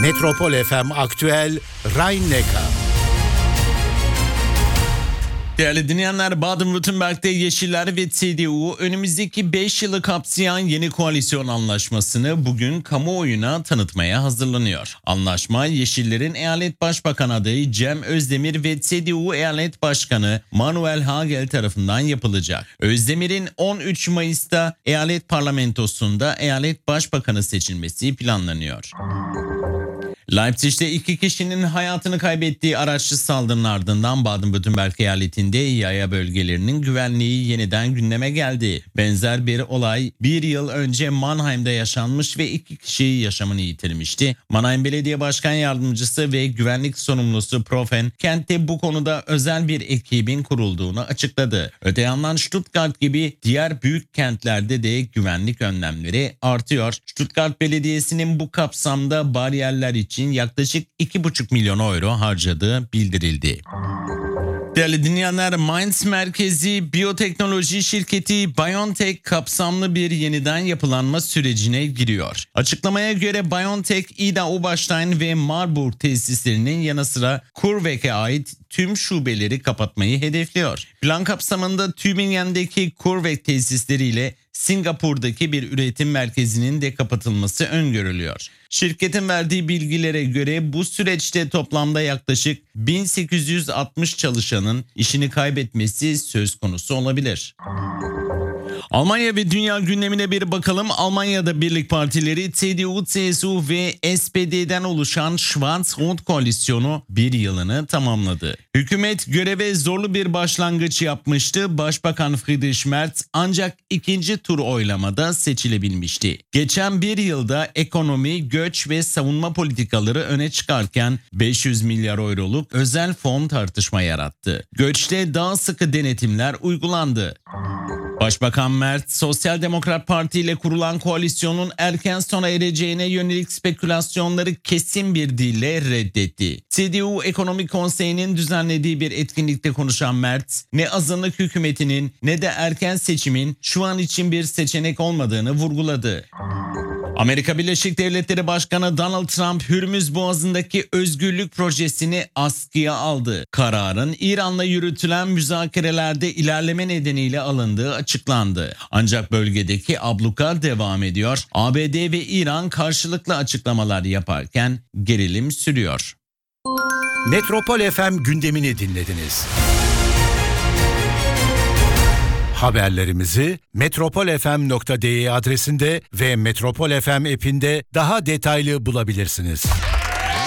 Metropol FM Aktüel Rhein-Neckar. Değerli dinleyenler, Baden-Württemberg'de Yeşiller ve CDU önümüzdeki 5 yılı kapsayan yeni koalisyon anlaşmasını bugün kamuoyuna tanıtmaya hazırlanıyor. Anlaşma Yeşillerin eyalet başbakan adayı Cem Özdemir ve CDU eyalet başkanı Manuel Hagel tarafından yapılacak. Özdemir'in 13 Mayıs'ta eyalet parlamentosunda eyalet başbakanı seçilmesi planlanıyor. Leipzig'te 2 kişinin hayatını kaybettiği araçlı saldırının ardından Baden-Württemberg eyaletinde yaya bölgelerinin güvenliği yeniden gündeme geldi. Benzer bir olay bir yıl önce Mannheim'da yaşanmış ve 2 kişi yaşamını yitirmişti. Mannheim Belediye Başkan Yardımcısı ve güvenlik sorumlusu Profen, kentte bu konuda özel bir ekibin kurulduğunu açıkladı. Öte yandan Stuttgart gibi diğer büyük kentlerde de güvenlik önlemleri artıyor. Stuttgart Belediyesi'nin bu kapsamda bariyerler için yaklaşık 2,5 milyon euro harcadığı bildirildi. Değerli dinleyenler, Mainz merkezi biyoteknoloji şirketi BioNTech kapsamlı bir yeniden yapılanma sürecine giriyor. Açıklamaya göre BioNTech, Ida Oberstein ve Marburg tesislerinin yanı sıra CureVac'e ait tüm şubeleri kapatmayı hedefliyor. Plan kapsamında Tübingen'deki CureVac tesisleriyle Singapur'daki bir üretim merkezinin de kapatılması öngörülüyor. Şirketin verdiği bilgilere göre bu süreçte toplamda yaklaşık 1860 çalışanın işini kaybetmesi söz konusu olabilir. Almanya ve dünya gündemine bir bakalım. Almanya'da birlik partileri CDU, CSU ve SPD'den oluşan Schwarz-Rot koalisyonu bir yılını tamamladı. Hükümet göreve zorlu bir başlangıç yapmıştı. Başbakan Friedrich Merz ancak ikinci tur oylamada seçilebilmişti. Geçen bir yılda ekonomi, göç ve savunma politikaları öne çıkarken 500 milyar euroluk özel fon tartışma yarattı. Göçte daha sıkı denetimler uygulandı. Başbakan Merz, Sosyal Demokrat Parti ile kurulan koalisyonun erken sona ereceğine yönelik spekülasyonları kesin bir dille reddetti. CDU Ekonomi Konseyi'nin düzenlediği bir etkinlikte konuşan Merz, ne azınlık hükümetinin ne de erken seçimin şu an için bir seçenek olmadığını vurguladı. Amerika Birleşik Devletleri Başkanı Donald Trump, Hürmüz Boğazı'ndaki özgürlük projesini askıya aldı. Kararın İran'la yürütülen müzakerelerde ilerleme nedeniyle alındığı açıklandı. Ancak bölgedeki abluka devam ediyor. ABD ve İran karşılıklı açıklamalar yaparken gerilim sürüyor. Metropol FM gündemini dinlediniz. Haberlerimizi metropolfm.de adresinde ve Metropol FM app'inde daha detaylı bulabilirsiniz.